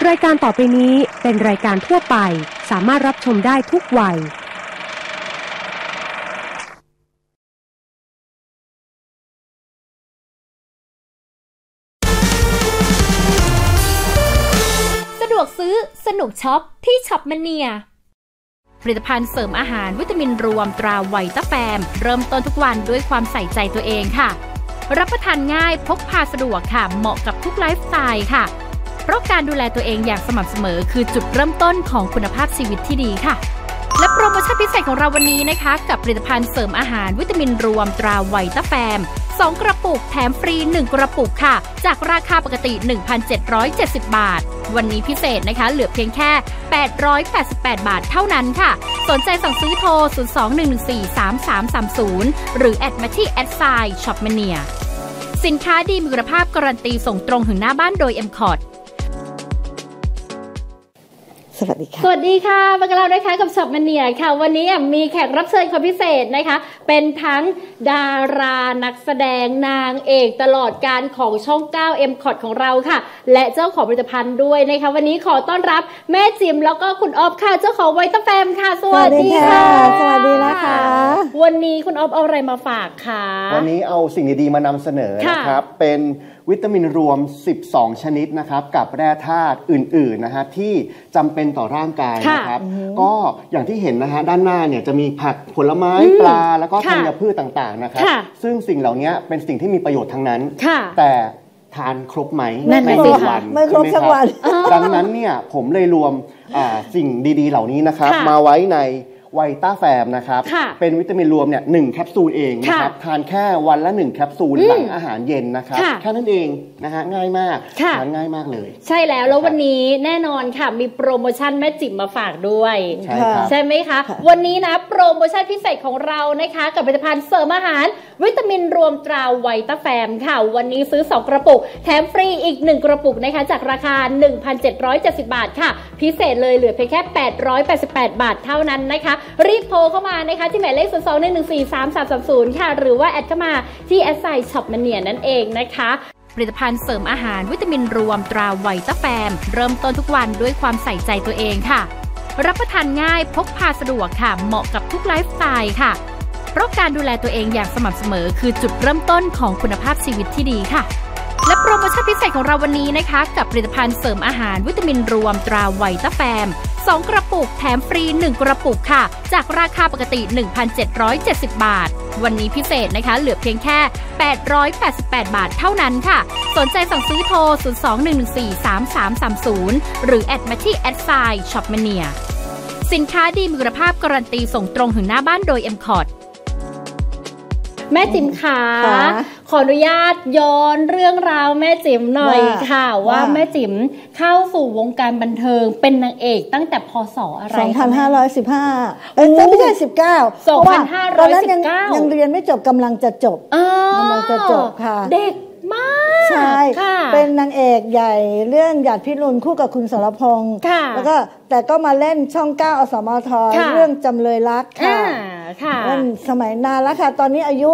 รายการต่อไปนี้เป็นรายการทั่วไปสามารถรับชมได้ทุกวัยสะดวกซื้อสนุกช็อปที่ช็อปมเนียผลิตภัณฑ์เสริมอาหารวิตามินรวมตราไวต้าแฟมเริ่มต้นทุกวันด้วยความใส่ใจตัวเองค่ะรับประทานง่ายพกพาสะดวกค่ะเหมาะกับทุกไลฟ์สไตล์ค่ะเพราะการดูแลตัวเองอย่างสม่ำเสมอคือจุดเริ่มต้นของคุณภาพชีวิตที่ดีค่ะและโปรโมชั่นพิเศษของเราวันนี้นะคะกับผลิตภัณฑ์เสริมอาหารวิตามินรวมตราไวต้าแฟม2 กระปุกแถมฟรี1 กระปุกค่ะจากราคาปกติ 1,770 บาทวันนี้พิเศษนะคะเหลือเพียงแค่888 บาทเท่านั้นค่ะสนใจสั่งซื้อโทร 02-114-3330 หรือแอดมาที่@shopmania สินค้าดีมีคุณภาพการันตีส่งตรงถึงหน้าบ้านโดย MCOT สวัสดีค่ะสวัสดีค่ะมากันแล้วนะคะกับช็อปมเนียค่ะวันนี้มีแขกรับเชิญคนพิเศษนะคะเป็นทั้งดารานักแสดงนางเอกตลอดการของช่อง 9 MCOT ของเราค่ะและเจ้าของผลิตภัณฑ์ด้วยนะคะวันนี้ขอต้อนรับแม่จิมแล้วก็คุณออฟค่ะเจ้าของไวต้าแฟมค่ะสวัสดีค่ะสวัสดีนะคะวันนี้คุณออฟเอาอะไรมาฝากคะวันนี้เอาสิ่งดีๆมานำเสนอนะครับเป็นวิตามินรวม12ชนิดนะครับกับแร่ธาตุอื่นๆนะฮะที่จำเป็นต่อร่างกายนะครับก็อย่างที่เห็นนะฮะด้านหน้าเนี่ยจะมีผักผลไม้ปลาแล้วก็ธัญพืชต่างๆนะครับซึ่งสิ่งเหล่านี้เป็นสิ่งที่มีประโยชน์ทั้งนั้นแต่ทานครบไหมไม่ครบวันไม่ครบสักวันดังนั้นเนี่ยผมเลยรวมสิ่งดีๆเหล่านี้นะครับมาไว้ในไวต้าแฟมนะครับเป็นวิตามินรวมเนี่ย1 แคปซูลเองนะครับทานแค่วันละ1 แคปซูลหลังอาหารเย็นนะครับแค่นั้นเองนะฮะง่ายมากทานง่ายมากเลยใช่แล้ววันนี้แน่นอนค่ะมีโปรโมชั่นแม่จิ๋มมาฝากด้วยใช่ไหมคะวันนี้นะโปรโมชั่นพิเศษของเรานะคะกับผลิตภัณฑ์เสริมอาหารวิตามินรวมตราไวต้าแฟมค่ะวันนี้ซื้อ2 กระปุกแถมฟรีอีก1 กระปุกนะคะจากราคา 1,770 บาทค่ะพิเศษเลยเหลือเพียงแค่888 บาทเท่านั้นนะคะรีบโทรเข้ามานะคะที่หมายเลข 02-114-3330 ค่ะหรือว่าแอดเข้ามาที่@shopmania นั่นเองนะคะผลิตภัณฑ์เสริมอาหารวิตามินรวมตราไวต้าแฟมเริ่มต้นทุกวันด้วยความใส่ใจตัวเองค่ะรับประทานง่ายพกพาสะดวกค่ะเหมาะกับทุกไลฟ์สไตล์ค่ะเพราะการดูแลตัวเองอย่างสม่ำเสมอคือจุดเริ่มต้นของคุณภาพชีวิตที่ดีค่ะและโปรโมชั่นพิเศษของเราวันนี้นะคะกับผลิตภัณฑ์เสริมอาหารวิตามินรวมตราไวต้าแฟม2 กระปุกแถมฟรี1 กระปุกค่ะจากราคาปกติ 1,770 บาทวันนี้พิเศษนะคะเหลือเพียงแค่888 บาทเท่านั้นค่ะสนใจสั่งซื้อโทร 02-114-3330 หรือแอดมาที่@shopmania สินค้าดีมีคุณภาพการันตีส่งตรงถึงหน้าบ้านโดย MCOTแม่จิ๋มขาขออนุญาตย้อนเรื่องราวแม่จิ๋มหน่อยค่ะว่าแม่จิ๋มเข้าสู่วงการบันเทิงเป็นนางเอกตั้งแต่พ.ศ. อะไร 2515ไม่ใช่19 2519 ตอนนั้นยังเรียนไม่จบกำลังจะจบค่ะเด็กมากใช่เป็นนางเอกใหญ่เรื่องหยาดพิรุณคู่กับคุณสรพงษ์แล้วก็แต่ก็มาเล่นช่อง 9 อสมทเรื่องจำเลยรักค่ะเล่นสมัยนานแล้วค่ะตอนนี้อายุ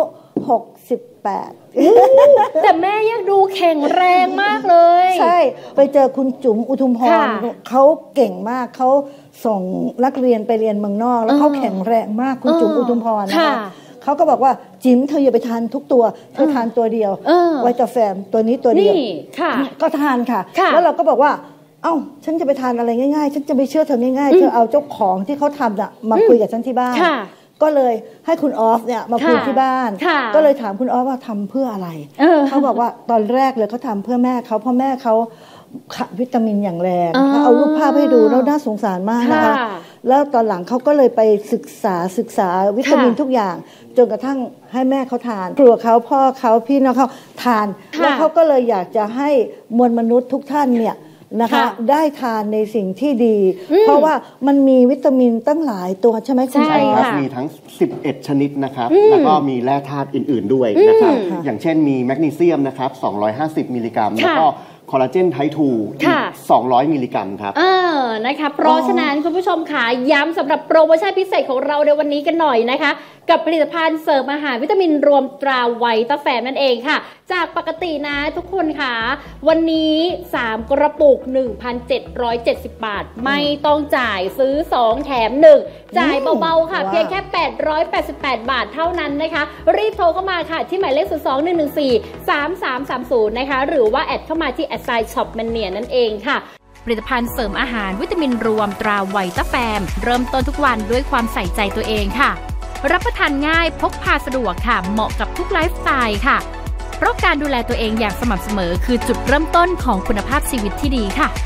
68 แต่แม่ยังดูแข็งแรงมากเลยใช่ไปเจอคุณจุ๋มอุทุมพรเขาเก่งมากเขาส่งนักเรียนไปเรียนเมืองนอกแล้วเขาแข็งแรงมากคุณจุ๋มอุทุมพรนะคะเขาก็บอกว่าจิ๋มเธออย่าไปทานทุกตัวเธอทานตัวเดียวไวต้าแฟมตัวนี้ตัวเดียวก็ทานค่ะแล้วเราก็บอกว่าเอ้าฉันจะไปทานอะไรง่ายๆฉันจะไม่เชื่อเธอง่ายๆเธอเอาเจ้าของที่เขาทำน่ะมาคุยกับฉันที่บ้านก็เลยให้คุณออฟเนี่ยมาคุยที่บ้านก็เลยถามคุณออฟว่าทำเพื่ออะไรเขาบอกว่าตอนแรกเลยเขาทำเพื่อแม่เขาเพราะแม่เขาขาดวิตามินอย่างแรงเขาเอารูปภาพให้ดูแล้วน่าสงสารมากนะคะแล้วตอนหลังเขาก็เลยไปศึกษาวิตามินทุกอย่างจนกระทั่งให้แม่เขาทานครัวเขาพ่อเขาพี่น้องเขาทานแล้วเขาก็เลยอยากจะให้มวลมนุษย์ทุกท่านเนี่ยนะคะได้ทานในสิ่งที่ดีเพราะว่ามันมีวิตามินตั้งหลายตัวใช่ไหมคุณใช่ครับมีทั้ง11ชนิดนะครับแล้วก็มีแร่ธาตุอื่นๆด้วยนะครับอย่างเช่นมีแมกนีเซียมนะครับ250 มิลลิกรัมแล้วก็คอลลาเจนไทป์ 2อีก200 มิลลิกรัมครับนะคะเพราะฉะนั้นคุณผู้ชมค่ะย้ำสำหรับโปรโมชั่นพิเศษของเราในวันนี้กันหน่อยนะคะกับผลิตภัณฑ์เสริมอาหารวิตามินรวมตราไวต้าแฟมนั่นเองค่ะจากปกตินะทุกคนค่ะวันนี้3กระปุก 1,770 บาทไม่ต้องจ่ายซื้อ2แถม1จ่ายเบาๆค่ะเพียงแค่888 บาทเท่านั้นนะคะรีบโทรเข้ามาค่ะที่หมายเลข 02-114-3330 นะคะหรือว่าแอดเข้ามาที่@shopmania นั่นเองค่ะผลิตภัณฑ์เสริมอาหารวิตามินรวมตราไวต้าแฟมเริ่มต้นทุกวันด้วยความใส่ใจตัวเองค่ะรับประทานง่ายพกพาสะดวกค่ะเหมาะกับทุกไลฟ์สไตล์ค่ะเพราะการดูแลตัวเองอย่างสม่ำเสมอคือจุดเริ่มต้นของคุณภาพชีวิตที่ดีค่ะ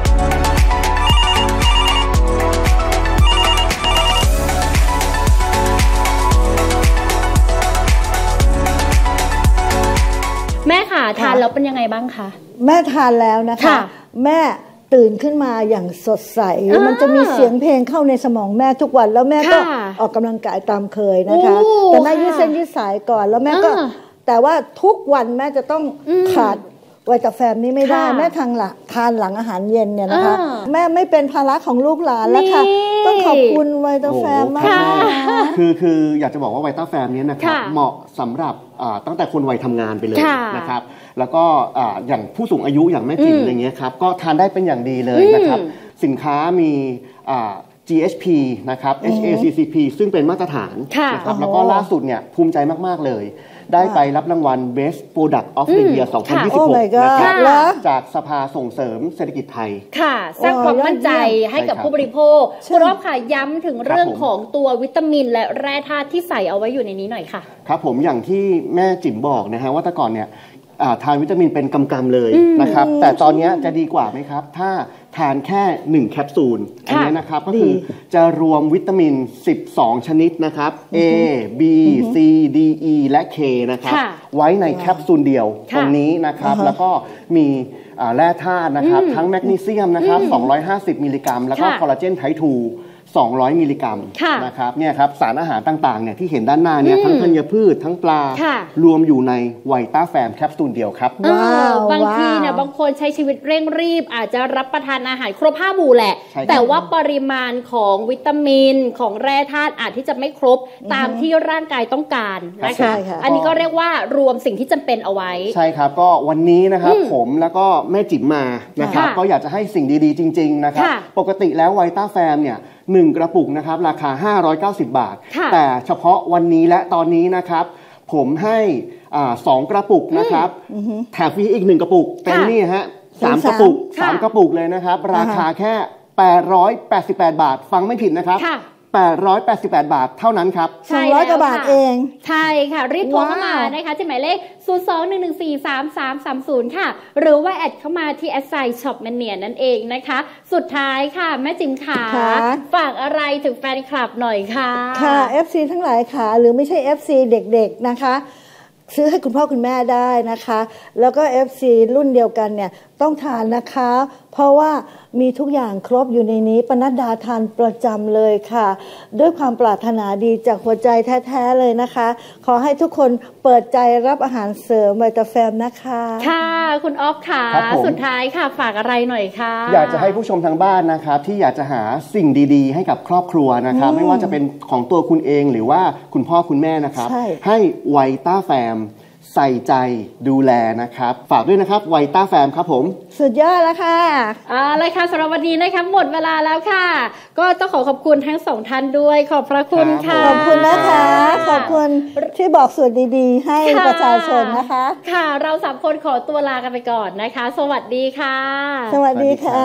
แม่ค่ะทานแล้วเป็นยังไงบ้างคะแม่ทานแล้วนะคะแม่ตื่นขึ้นมาอย่างสดใสมันจะมีเสียงเพลงเข้าในสมองแม่ทุกวันแล้วแม่ก็ออกกำลังกายตามเคยนะคะแต่แม่ยืดเส้นยืดสายก่อนแล้วแม่ก็แต่ว่าทุกวันแม่จะต้องขาดไวตาแฟมนี้ไม่ได้แม่ทานหลังอาหารเย็นเนี่ยนะคะแม่ไม่เป็นภาระของลูกหลานแล้วค่ะต้องขอบคุณไวตาแฟมมากคืออยากจะบอกว่าไวตาแฟมนี้นะครับเหมาะสำหรับตั้งแต่คนวัยทำงานไปเลยนะครับแล้วก็อย่างผู้สูงอายุอย่างแม่จิ๋มอะไรเงี้ยครับก็ทานได้เป็นอย่างดีเลยนะครับสินค้ามีGHP นะครับ HACCP ซึ่งเป็นมาตรฐานนะครับแล้วก็ล่าสุดเนี่ยภูมิใจมากๆเลยได้ไปรับรางวัล Best Product of the Year 2026 นะครับจากสภาส่งเสริมเศรษฐกิจไทยค่ะสร้างความมั่นใจให้กับผู้บริโภคคุณรอบค่ะย้ำถึงเรื่องของตัววิตามินและแร่ธาตุที่ใส่เอาไว้อยู่ในนี้หน่อยค่ะครับผมอย่างที่แม่จิ๋มบอกนะฮะว่าแต่ก่อนเนี่ยทานวิตามินเป็นกำๆเลยนะครับแต่ตอนนี้จะดีกว่าไหมครับถ้าทานแค่1แคปซูลอันนี้นะครับก็คือจะรวมวิตามิน12ชนิดนะครับ A B C D E และ K นะครับไว้ในแคปซูลเดียวตรงนี้นะครับแล้วก็มีแร่ธาตุนะครับทั้งแมกนีเซียมนะครับ250มิลลิกรัมแล้วก็คอลลาเจนไทป์2 200มิลลิกรัมนะครับเนี่ยครับสารอาหารต่างๆเนี่ยที่เห็นด้านหน้าเนี่ยทั้งธัญพืชทั้งปลารวมอยู่ในไวต้าแฟมแคปซูลเดียวครับบางทีเนี่ยบางคนใช้ชีวิตเร่งรีบอาจจะรับประทานอาหารครบ5 หมู่แหละแต่ว่าปริมาณของวิตามินของแร่ธาตุอาจที่จะไม่ครบตามที่ร่างกายต้องการนะคะอันนี้ก็เรียกว่ารวมสิ่งที่จำเป็นเอาไว้ใช่ครับก็วันนี้นะครับผมแล้วก็แม่จิ๋มมานะครับก็อยากจะให้สิ่งดีๆจริงๆนะครับปกติแล้วไวต้าแฟมเนี่ย1กระปุกนะครับราคา590 บาทแต่เฉพาะวันนี้และตอนนี้นะครับผมให้2กระปุกนะครับแถมฟรีอีก1กระปุกเป็นนี่ฮะ3กระปุก3กระปุกเลยนะครับราคาแค่888 บาทฟังไม่ผิดนะครับ888 บาทเท่านั้นครับ 200 กว่าบาทเองใช่ค่ะรีบโทรเข้ามานะคะที่หมายเลข 02-114-3330 ค่ะหรือว่าแอดเข้ามาที่@shopmania นั่นเองนะคะสุดท้ายค่ะแม่จิ๋มขาฝากอะไรถึงแฟนคลับหน่อยค่ะค่ะ FC ทั้งหลายค่ะหรือไม่ใช่ FC เด็กๆนะคะซื้อให้คุณพ่อคุณแม่ได้นะคะแล้วก็ FC รุ่นเดียวกันเนี่ยต้องทานนะคะเพราะว่ามีทุกอย่างครบอยู่ในนี้ปนัดดาทานประจำเลยค่ะด้วยความปรารถนาดีจากหัวใจแท้ๆเลยนะคะขอให้ทุกคนเปิดใจรับอาหารเสริมไวตาแฟมนะคะค่ะคุณอ๊อฟค่ะสุดท้ายค่ะฝากอะไรหน่อยค่ะอยากจะให้ผู้ชมทางบ้านนะครับที่อยากจะหาสิ่งดีๆให้กับครอบครัวนะครับไม่ว่าจะเป็นของตัวคุณเองหรือว่าคุณพ่อคุณแม่นะครับให้ไวต้าแฟมใส่ใจดูแลนะครับฝากด้วยนะครับไวต้าแฟมครับผมสุดยอดแล้วค่ะอะไรค่ะสำหรับวันนี้นะคะหมดเวลาแล้วค่ะก็ต้องขอบคุณทั้ง2ท่านด้วยขอบพระคุณค่ะขอบคุณนะคะขอบคุณที่บอกส่วนดีๆให้ประชาชนนะคะค่ะเรา3คนขอตัวลากันไปก่อนนะคะสวัสดีค่ะสวัสดีค่ะ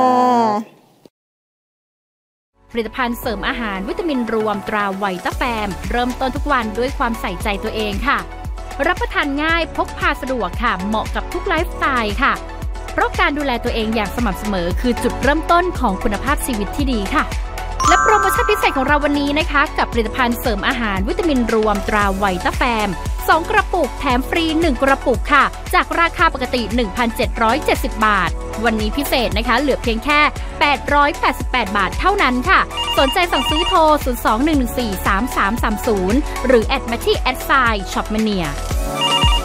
ผลิตภัณฑ์เสริมอาหารวิตามินรวมตราไวต้าแฟมเริ่มต้นทุกวันด้วยความใส่ใจตัวเองค่ะรับประทานง่ายพกพาสะดวกค่ะเหมาะกับทุกไลฟ์สไตล์ค่ะเพราะการดูแลตัวเองอย่างสม่ำเสมอคือจุดเริ่มต้นของคุณภาพชีวิตที่ดีค่ะและโปรโมชั่นพิเศษของเราวันนี้นะคะกับผลิตภัณฑ์เสริมอาหารวิตามินรวมตราไวต้าแฟม2กระปุกแถมฟรี1กระปุกค่ะจากราคาปกติ 1,770 บาทวันนี้พิเศษนะคะเหลือเพียงแค่888 บาทเท่านั้นค่ะสนใจสั่งซื้อโทร 02-114-3330 หรือแอดมาที่@shopmania